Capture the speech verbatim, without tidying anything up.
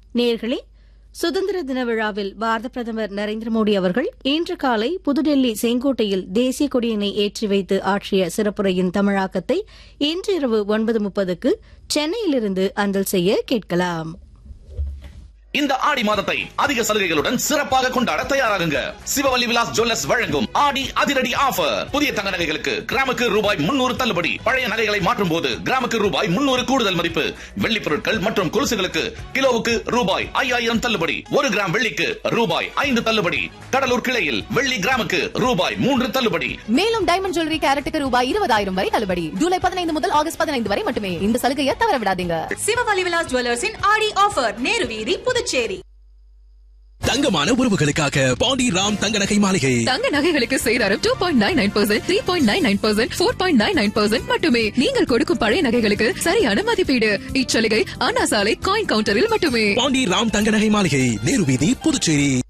நேயர்களே, சுதந்திர தின விழாவில் பாரத பிரதமர் நரேந்திர மோடி அவர்கள் இன்று காலை புதுடெல்லி செங்கோட்டையில் தேசிய கொடியினை ஏற்றி வைத்து ஆற்றிய சிறப்புரையின் தமிழாக்கத்தை இன்றிரவு ஒன்பது முப்பதுக்கு சென்னையிலிருந்து அஞ்சல் செய்ய கேட்கலாம். இந்த ஆடி மாதத்தை அதிக சலுகைகளுடன் சிறப்பாக கொண்டாட தயாராகுங்க. சிவவல்லி விலாஸ் ஜுவல்லர்ஸ் வழங்கும் ஆடி அதிரடி ஆஃபர். புதிய தங்க நகைகளுக்கு கிராமுக்கு ரூபாய் முன்னூறு தள்ளுபடி. பழைய நகைகளை மாற்றும் போது கிராமுக்கு ரூபாய் முன்னூறு கூடுதல் மதிப்பு. வெள்ளி பொருட்கள் மற்றும் கொலுசுகளுக்கு கிலோவுக்கு ரூபாய் ஐயாயிரம் தள்ளுபடி. ஒரு கிராம் வெள்ளிக்கு ரூபாய் ஐந்து தள்ளுபடி. கடலூர் கிளையில் வெள்ளி கிராமுக்கு ரூபாய் மூன்று தள்ளுபடி. மேலும் டைமண்ட் ஜுவல்லரி கேரட்டுக்கு ரூபாய் இருபதாயிரம் வரை தள்ளுபடி. ஜூலை பதினைந்து முதல் ஆகஸ்ட் பதினைந்து வரை மட்டுமே. இந்த சலுகையை தவற விடாதீங்க. சிவவல்லி விலாஸ் ஜுவல்லர்ஸின் ஆடி ஆஃபர். நேரு வீதி, புதுச்சேரி. தங்கமான உறவுகளுக்காக பாண்டி ராம் தங்க நகை மாளிகை. தங்க நகைகளுக்கு சேதாரம் two point nine nine percent, three point nine nine percent, four point nine nine percent மட்டுமே. நீங்கள் கொடுக்கும் பழைய நகைகளுக்கு சரியான மதிப்பீடு. இச்சலுகை அண்ணா சாலை காயின் கவுண்டரில் மட்டுமே. பாண்டி ராம் தங்க நகை மாளிகை, நேரு வீதி, புதுச்சேரி.